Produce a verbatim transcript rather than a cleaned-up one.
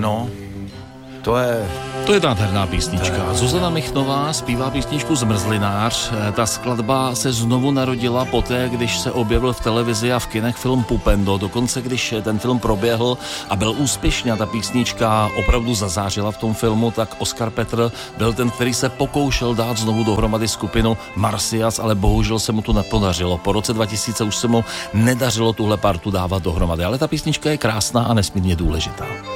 No, to je... To je nádherná písnička. Zuzana Michnová zpívá písničku Zmrzlinář. Ta skladba se znovu narodila poté, když se objevil v televizi a v kinech film Pupendo. Dokonce, když ten film proběhl a byl úspěšný a ta písnička opravdu zazářila v tom filmu, tak Oskar Petr byl ten, který se pokoušel dát znovu dohromady skupinu Marsyas, ale bohužel se mu to nepodařilo. Po roce dva tisíce už se mu nedařilo tuhle partu dávat dohromady. Ale ta písnička je krásná a nesmírně důležitá.